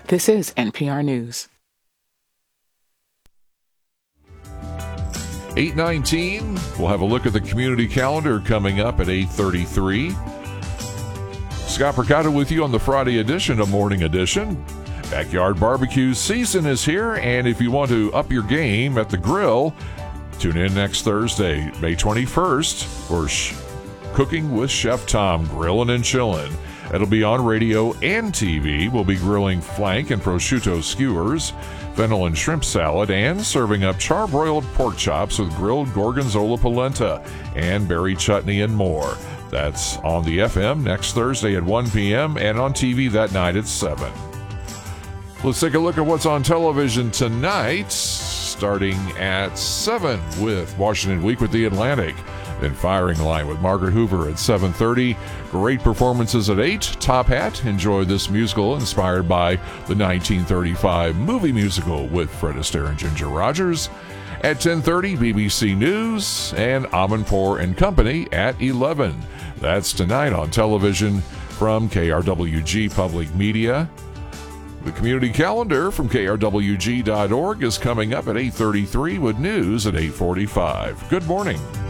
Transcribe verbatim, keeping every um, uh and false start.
This is N P R News. eight nineteen, we'll have a look at the community calendar coming up at eight thirty-three. Scott Percato with you on the Friday edition of Morning Edition. Backyard barbecue season is here, and if you want to up your game at the grill, tune in next Thursday, May twenty-first, for Sh- Cooking with Chef Tom, Grillin' and Chillin'. It'll be on radio and T V. We'll be grilling flank and prosciutto skewers, fennel and shrimp salad, and serving up charbroiled pork chops with grilled gorgonzola polenta and berry chutney and more. That's on the F M next Thursday at one p.m. and on T V that night at seven. Let's take a look at what's on television tonight, starting at seven with Washington Week with the Atlantic. Then Firing Line with Margaret Hoover at seven thirty. Great performances at eight. Top Hat. Enjoy this musical inspired by the nineteen thirty-five movie musical with Fred Astaire and Ginger Rogers. At ten thirty, B B C News and Amanpour and Company at eleven. That's tonight on television from K R W G Public Media. The community calendar from K R W G dot org is coming up at eight thirty-three with news at eight forty-five. Good morning.